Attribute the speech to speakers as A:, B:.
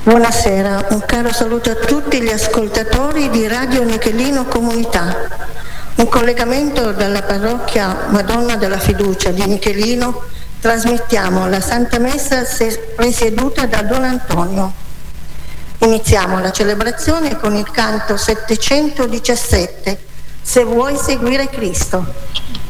A: Buonasera, un caro saluto a tutti gli ascoltatori di Radio Michelino Comunità. In collegamento dalla parrocchia Madonna della Fiducia di Michelino trasmettiamo la Santa Messa presieduta da Don Antonio. Iniziamo la celebrazione con il canto 717, Se vuoi seguire Cristo.